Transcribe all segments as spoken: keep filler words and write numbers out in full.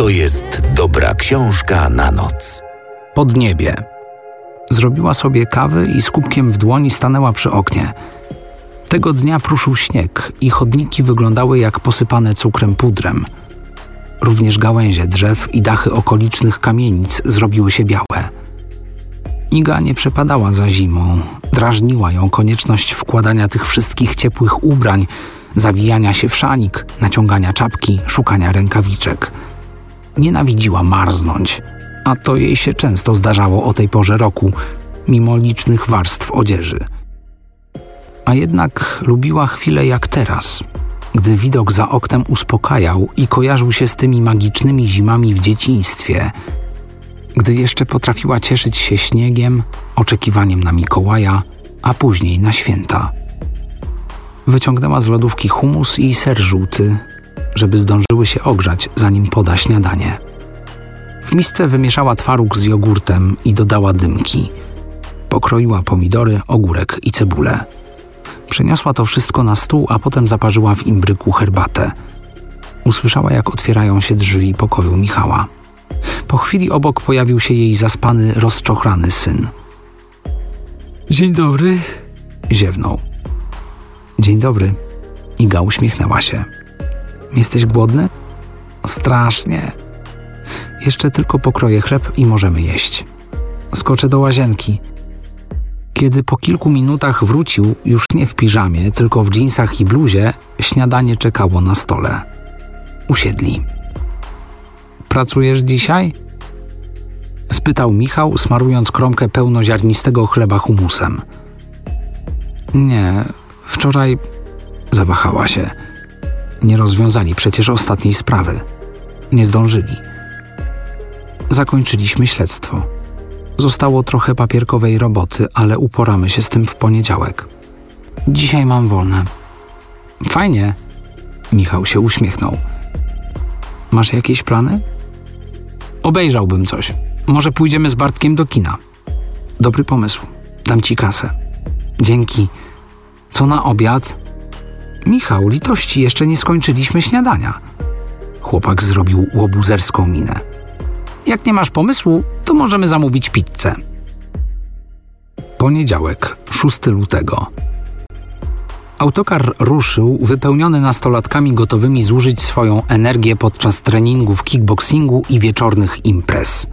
to jest dobra książka na noc. Podniebie. Zrobiła sobie kawy i z kubkiem w dłoni stanęła przy oknie. Tego dnia pruszył śnieg i chodniki wyglądały jak posypane cukrem pudrem. Również gałęzie drzew i dachy okolicznych kamienic zrobiły się białe. Iga nie przepadała za zimą. Drażniła ją konieczność wkładania tych wszystkich ciepłych ubrań, zawijania się w szanik, naciągania czapki, szukania rękawiczek. Nienawidziła marznąć, a to jej się często zdarzało o tej porze roku, mimo licznych warstw odzieży. A jednak lubiła chwile jak teraz, gdy widok za oknem uspokajał i kojarzył się z tymi magicznymi zimami w dzieciństwie, gdy jeszcze potrafiła cieszyć się śniegiem, oczekiwaniem na Mikołaja, a później na święta. Wyciągnęła z lodówki hummus i ser żółty, żeby zdążyły się ogrzać, zanim poda śniadanie. W misce wymieszała twaróg z jogurtem i dodała dymki. Pokroiła pomidory, ogórek i cebulę. Przeniosła to wszystko na stół, a potem zaparzyła w imbryku herbatę. Usłyszała, jak otwierają się drzwi pokoju Michała. Po chwili obok pojawił się jej zaspany, rozczochrany syn. Dzień dobry, ziewnął. Dzień dobry. Iga uśmiechnęła się. Jesteś głodny? Strasznie. Jeszcze tylko pokroję chleb i możemy jeść. Skoczę do łazienki. Kiedy po kilku minutach wrócił, już nie w piżamie, tylko w dżinsach i bluzie, śniadanie czekało na stole. Usiedli. Pracujesz dzisiaj? Spytał Michał, smarując kromkę pełnoziarnistego chleba humusem. Nie, wczoraj... Zawahała się. Nie rozwiązali przecież ostatniej sprawy. Nie zdążyli. Zakończyliśmy śledztwo. Zostało trochę papierkowej roboty, ale uporamy się z tym w poniedziałek. Dzisiaj mam wolne. Fajnie. Michał się uśmiechnął. Masz jakieś plany? Obejrzałbym coś. Może pójdziemy z Bartkiem do kina. Dobry pomysł. Dam ci kasę. Dzięki. Co na obiad? Michał, litości, jeszcze nie skończyliśmy śniadania. Chłopak zrobił łobuzerską minę. Jak nie masz pomysłu, to możemy zamówić pizzę. Poniedziałek, szóstego lutego. Autokar ruszył, wypełniony nastolatkami gotowymi zużyć swoją energię podczas treningów kickboxingu i wieczornych imprez.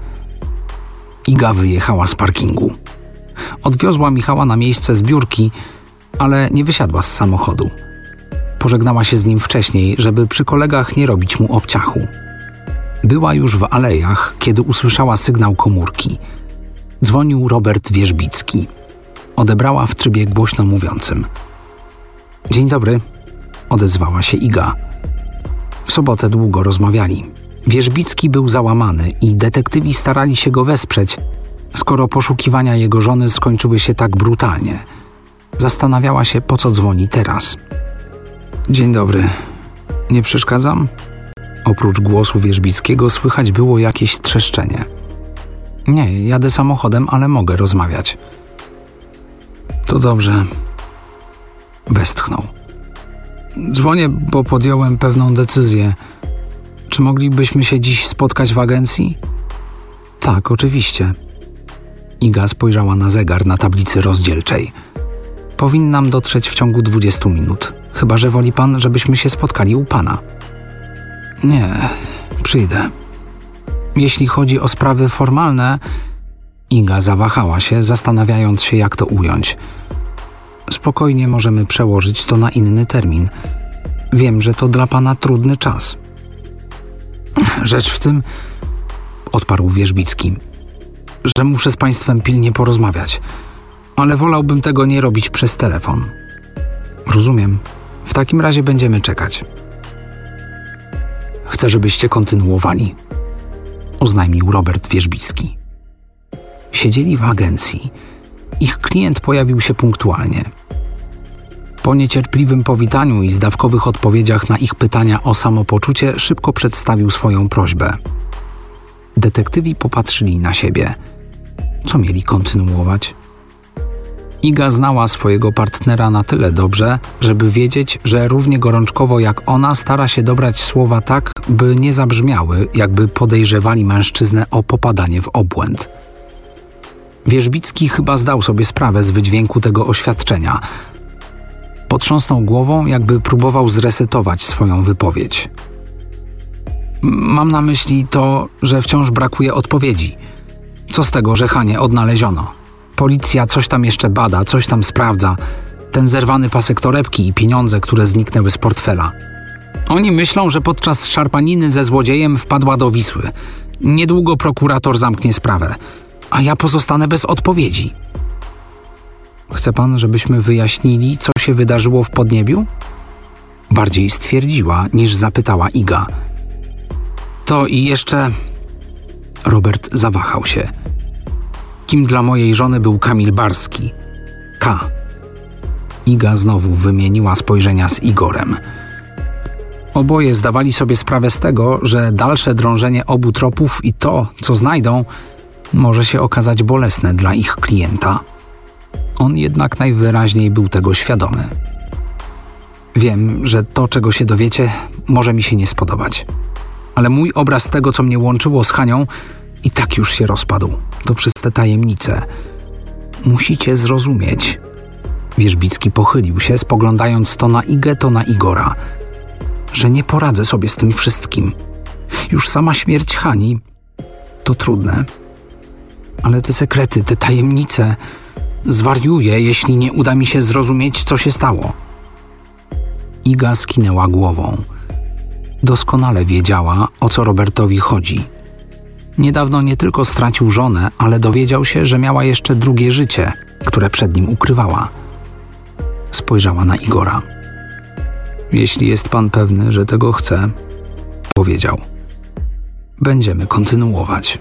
Iga wyjechała z parkingu. Odwiozła Michała na miejsce zbiórki, ale nie wysiadła z samochodu. Pożegnała się z nim wcześniej, żeby przy kolegach nie robić mu obciachu. Była już w alejach, kiedy usłyszała sygnał komórki. Dzwonił Robert Wierzbicki. Odebrała w trybie głośno mówiącym. Dzień dobry, odezwała się Iga. W sobotę długo rozmawiali. Wierzbicki był załamany i detektywi starali się go wesprzeć, skoro poszukiwania jego żony skończyły się tak brutalnie. Zastanawiała się, po co dzwoni teraz. Dzień dobry. Nie przeszkadzam? Oprócz głosu Wierzbickiego słychać było jakieś trzeszczenie. Nie, jadę samochodem, ale mogę rozmawiać. To dobrze. Westchnął. Dzwonię, bo podjąłem pewną decyzję. Czy moglibyśmy się dziś spotkać w agencji? Tak, oczywiście. Iga spojrzała na zegar na tablicy rozdzielczej. Powinnam dotrzeć w ciągu dwudziestu minut. Chyba że woli pan, żebyśmy się spotkali u pana. Nie, przyjdę. Jeśli chodzi o sprawy formalne... Iga zawahała się, zastanawiając się, jak to ująć. Spokojnie możemy przełożyć to na inny termin. Wiem, że to dla pana trudny czas. Rzecz w tym, odparł Wierzbicki, że muszę z państwem pilnie porozmawiać, ale wolałbym tego nie robić przez telefon. Rozumiem. W takim razie będziemy czekać. Chcę, żebyście kontynuowali, oznajmił Robert Wierzbicki. Siedzieli w agencji. Ich klient pojawił się punktualnie. Po niecierpliwym powitaniu i zdawkowych odpowiedziach na ich pytania o samopoczucie szybko przedstawił swoją prośbę. Detektywi popatrzyli na siebie. Co mieli kontynuować? Iga znała swojego partnera na tyle dobrze, żeby wiedzieć, że równie gorączkowo jak ona stara się dobrać słowa tak, by nie zabrzmiały, jakby podejrzewali mężczyznę o popadanie w obłęd. Wierzbicki chyba zdał sobie sprawę z wydźwięku tego oświadczenia. Potrząsnął głową, jakby próbował zresetować swoją wypowiedź. Mam na myśli to, że wciąż brakuje odpowiedzi. Co z tego, że Hanie odnaleziono? Policja coś tam jeszcze bada, coś tam sprawdza. Ten zerwany pasek torebki i pieniądze, które zniknęły z portfela. Oni myślą, że podczas szarpaniny ze złodziejem wpadła do Wisły. Niedługo prokurator zamknie sprawę, a ja pozostanę bez odpowiedzi. Chce pan, żebyśmy wyjaśnili, co się wydarzyło w Podniebiu? Bardziej stwierdziła, niż zapytała Iga. To i jeszcze... Robert zawahał się. Kim dla mojej żony był Kamil Barski? K. Iga znowu wymieniła spojrzenia z Igorem. Oboje zdawali sobie sprawę z tego, że dalsze drążenie obu tropów i to, co znajdą, może się okazać bolesne dla ich klienta. On jednak najwyraźniej był tego świadomy. Wiem, że to, czego się dowiecie, może mi się nie spodobać. Ale mój obraz tego, co mnie łączyło z Hanią, i tak już się rozpadł. To przez te tajemnice. Musicie zrozumieć. Wierzbicki pochylił się, spoglądając to na Igę, to na Igora. Że nie poradzę sobie z tym wszystkim. Już sama śmierć Hani to trudne. Ale te sekrety, te tajemnice... Zwariuję, jeśli nie uda mi się zrozumieć, co się stało. Iga skinęła głową. Doskonale wiedziała, o co Robertowi chodzi. Niedawno nie tylko stracił żonę, ale dowiedział się, że miała jeszcze drugie życie, które przed nim ukrywała. Spojrzała na Igora. Jeśli jest pan pewny, że tego chce, powiedział. Będziemy kontynuować.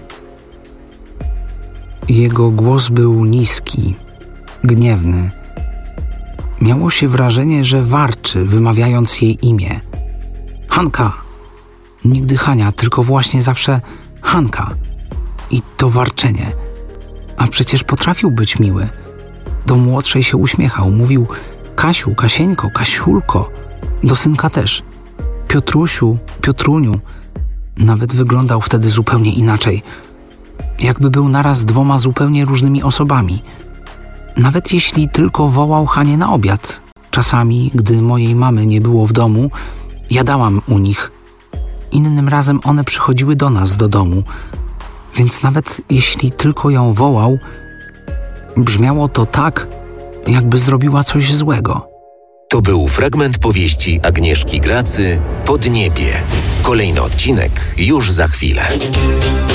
Jego głos był niski, gniewny. Miało się wrażenie, że warczy, wymawiając jej imię. Hanka! Nigdy Hania, tylko właśnie zawsze Hanka. I to warczenie. A przecież potrafił być miły. Do młodszej się uśmiechał, mówił Kasiu, Kasieńko, Kasiulko. Do synka też. Piotrusiu, Piotruniu. Nawet wyglądał wtedy zupełnie inaczej. Jakby był naraz dwoma zupełnie różnymi osobami. Nawet jeśli tylko wołał Hanię na obiad. Czasami, gdy mojej mamy nie było w domu, jadałam u nich. Innym razem one przychodziły do nas do domu. Więc nawet jeśli tylko ją wołał, brzmiało to tak, jakby zrobiła coś złego. To był fragment powieści Agnieszki Gracy Podniebie. Kolejny odcinek już za chwilę.